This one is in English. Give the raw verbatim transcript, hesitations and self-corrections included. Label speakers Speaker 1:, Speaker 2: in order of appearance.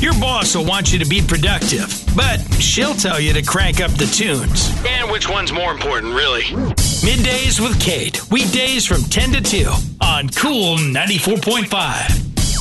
Speaker 1: Your boss will want you to be productive, but she'll tell you to crank up the tunes. And which one's more important, really? Middays with Kate. Weekdays from ten to two on Cool ninety-four point five.